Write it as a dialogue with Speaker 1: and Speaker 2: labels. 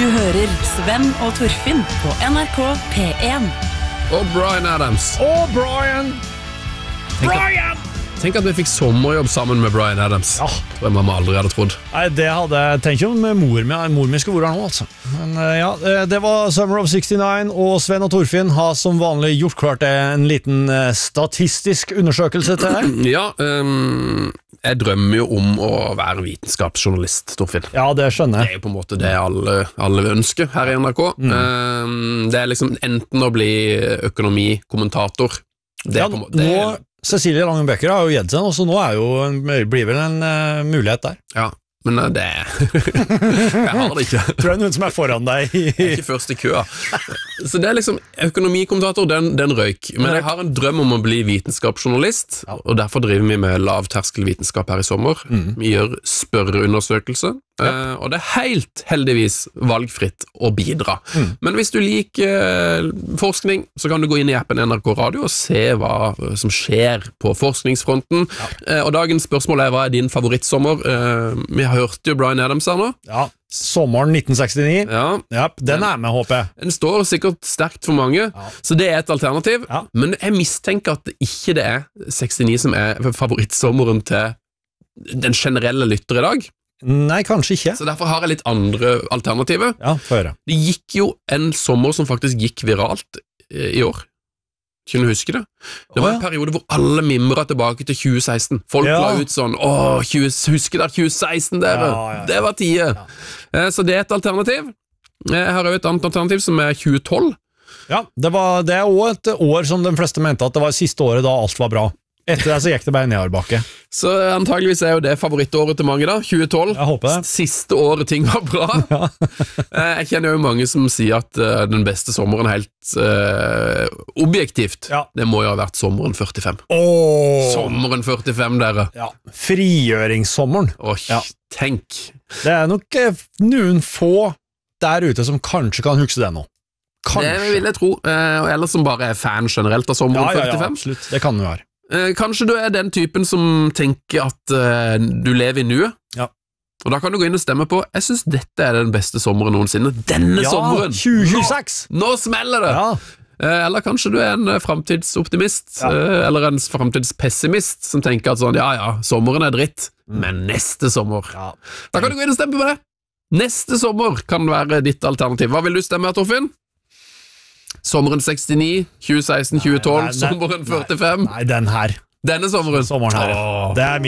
Speaker 1: hører Sven og Torfinn på NRK P1.
Speaker 2: Og Bryan Adams. Tenk at vi fikk sommerjobb sammen med Bryan Adams.
Speaker 3: Ja.
Speaker 2: Tror jeg mamma aldri hadde trodd.
Speaker 3: Nei, det hadde jeg tenkt jo med mor mi skulle være her nå, altså. Men ja, det var Summer of 69, og Sven og Torfinn har som vanlig gjort klart en liten statistisk undersøkelse til deg.
Speaker 2: Ja, jeg drømmer jo om å være vitenskapsjournalist, Torfinn.
Speaker 3: Ja, det skjønner
Speaker 2: Det
Speaker 3: jeg.
Speaker 2: er jo på en måte det alle ønsker her i NRK. Det er liksom enten å bli økonomikommentator. Det er
Speaker 3: Ja,
Speaker 2: på en måte...
Speaker 3: nå, Cecilie Langen Becker har jo gitt seg nå, så nå er jo blir vel en mulighet der.
Speaker 2: Ja, men det jeg har det ikke.
Speaker 3: Tror jeg noen som er foran deg
Speaker 2: Jeg er ikke først i køa. Så det er liksom økonomikommentator, den røyk. Men jeg har en drøm om å bli vitenskapsjournalist, og derfor driver vi med lavterskelvitenskap her i sommer. Vi gjør spørreundersøkelse, og det er helt heldigvis valgfritt å bidra. Men hvis du liker forskning, så kan du gå inn i appen NRK Radio og se hva som skjer på forskningsfronten. Og dagens spørsmål er: hva er din favorittsommer? Vi har hørt jo Bryan Adams her nå.
Speaker 3: Ja, sommeren 1969.
Speaker 2: Ja,
Speaker 3: Den er med, håper jeg.
Speaker 2: den står sikkert sterkt for mange, så det er et alternativ.
Speaker 3: Ja.
Speaker 2: Men jeg mistenker at ikke det er 69 som er favorittsommeren til den generelle lytter i dag.
Speaker 3: Nei, kanskje ikke.
Speaker 2: Så derfor har jeg litt andre alternativer.
Speaker 3: Ja, få høre.
Speaker 2: Det gikk jo en sommer som faktisk gikk viralt i år. Kunne du huske det? Det var en periode hvor alle mimret tilbake til 2016. Folk la ut sånn: husker dere 2016, dere?
Speaker 3: Ja.
Speaker 2: Det var tide. Så det er et alternativ. Jeg har jo et annet alternativ som er 2012.
Speaker 3: Ja, det er også et år som de fleste mente at det var siste året da alt var bra. Etter det så gikk det bare nedoverbakke.
Speaker 2: Så antageligvis er jo det favorittåret til mange da, 2012.
Speaker 3: Jeg håper det.
Speaker 2: Siste året ting var bra. Jeg kjenner jo mange som sier at den beste sommeren helt objektivt, det må jo ha vært sommeren 45. Sommeren 45, dere.
Speaker 3: Ja, frigjøringssommeren.
Speaker 2: Tenk.
Speaker 3: Det er nok noen få der ute som kanskje kan huske det nå. Kanskje.
Speaker 2: Det vil jeg tro. Eller som bare er fan generelt av sommeren 45.
Speaker 3: Ja, absolutt. Det kan du være.
Speaker 2: Kanskje du er den typen som tenker at du lever i nuet.
Speaker 3: Ja.
Speaker 2: Og da kan du gå inn og stemme på: jeg synes dette er den beste sommeren noensinne. Denne sommeren!
Speaker 3: 2026!
Speaker 2: Nå smeller det! Eller kanskje du er en fremtidsoptimist, eller en fremtidspessimist, som tenker at sånn, sommeren er dritt, men neste sommer. Da kan du gå inn og stemme på det. Neste sommer kan være ditt alternativ. Hva vil du stemme, Torfinn? Sommeren 69, 2016, 2012, sommeren 45.
Speaker 3: Nei, den her.
Speaker 2: Denne sommeren.
Speaker 3: Sommeren her. Det er